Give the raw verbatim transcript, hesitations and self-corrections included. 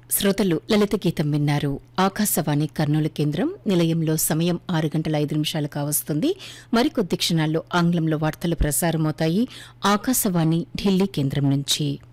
శ్రోతలు లలిత గీతం విన్నారు. ఆకాశవాణి కర్నూలు కేంద్రం నిలయంలో సమయం ఆరు గంటల ఐదు నిమిషాలు కావస్తుంది. మరికొద్ది క్షణాల్లో ఆంగ్లంలో వార్తలు ప్రసారమవుతాయి. ఆకాశవాణి ఢిల్లీ కేంద్రం నుంచి.